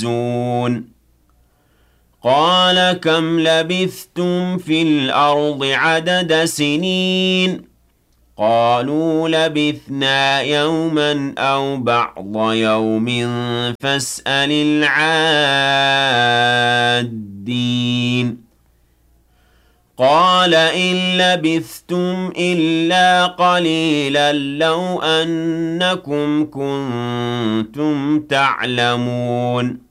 قال كم لبثتم في الأرض عدد سنين قالوا لبثنا يوما أو بعض يوم فاسأل العادين قال إن لبثتم إلا قليلا لو أنكم كنتم تعلمون